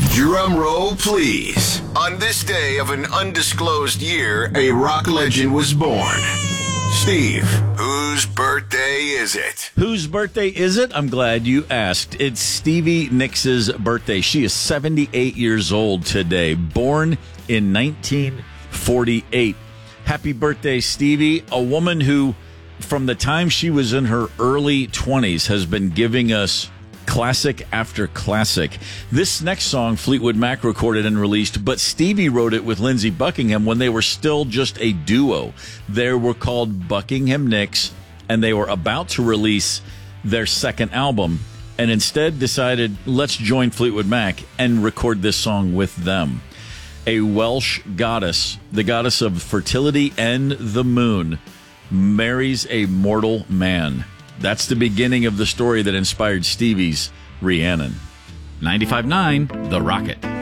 Drum roll, please. On this day of an undisclosed year, a rock legend was born. Steve, whose birthday is it? Whose birthday is it? I'm glad you asked. It's Stevie Nicks' birthday. She is 78 years old today, born in 1948. Happy birthday, Stevie. A woman who, from the time she was in her early 20s, has been giving us classic after classic. This next song, Fleetwood Mac recorded and released, but Stevie wrote it with Lindsey Buckingham when they were still just a duo. They were called Buckingham Nicks, and they were about to release their second album, and instead decided, let's join Fleetwood Mac and record this song with them. A Welsh goddess, the goddess of fertility and the moon, marries a mortal man. That's the beginning of the story that inspired Stevie's Rhiannon. 95.9 The Rocket.